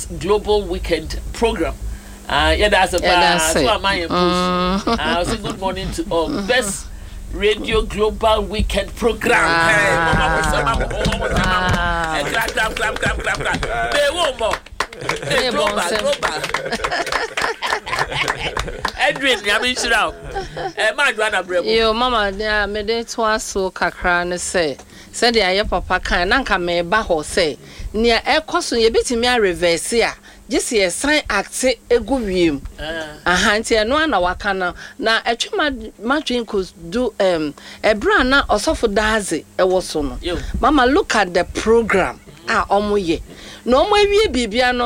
Global Weekend program. Yeah, that's a I say good morning to all. Best Radio Global Weekend program. Clap. They won't more. Global. Edwin, I mean, sit down. My grandmother. Yo, Mama, me de twa so kakra ne say. Said the aye papa kan na nka me ba ho say. Nia ekoso ye betimi a reverse a. Just ye sign act egu wiem. Aha nti eno na waka na etwema matwin could do ebra na osofo daze ewo so no. Mama, look at the program. Omo ye. No mo ewie bibia no